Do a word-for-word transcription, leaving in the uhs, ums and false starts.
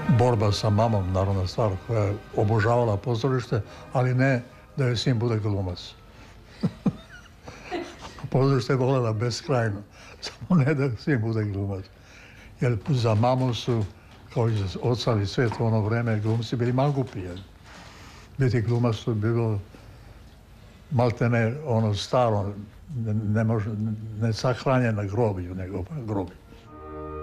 borba sa mamom, naravna stvar, koja je obožavala pozorište, ali ne da joj sin bude glumac. Pozorište je voljela beskrajno, samo ne da sin bude glumac. Jer za mamu su, kao i za oca i sve to ono vreme, glumci bili mangupi. Biti glumac su bilo maltene ono staro, ne, može, ne sahranjen na groblju, nego groblju.